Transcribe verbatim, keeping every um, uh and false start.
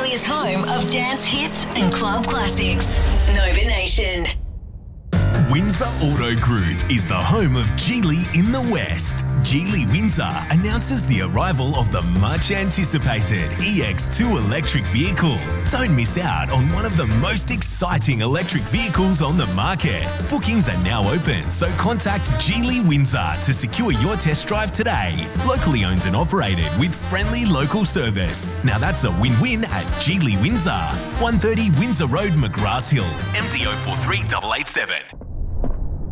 Australia's home of dance hits and club classics. Nova Nation. Windsor Auto Group is the home of Geely in the West. Geely Windsor announces the arrival of the much anticipated E X two electric vehicle. Don't miss out on one of the most exciting electric vehicles on the market. Bookings are now open, so contact Geely Windsor to secure your test drive today. Locally owned and operated with friendly local service. Now that's a win-win at Geely Windsor. one thirty Windsor Road, McGrath Hill, M D O four three eight eight seven.